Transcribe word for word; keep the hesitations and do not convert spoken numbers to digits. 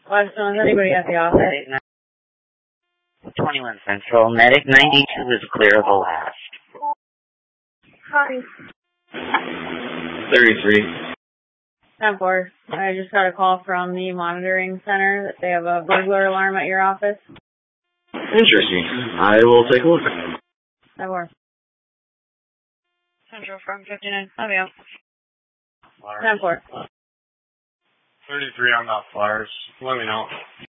Why is anybody at the office? twenty-one Central. Medic ninety-two is clear of the last. Hi. thirty-three. ten four. I just got a call from the monitoring center that they have a burglar alarm at your office. Interesting. I will take a look. ten four. Central from fifty-nine. Love you. ten four. thirty-three on that flyers. Let me know.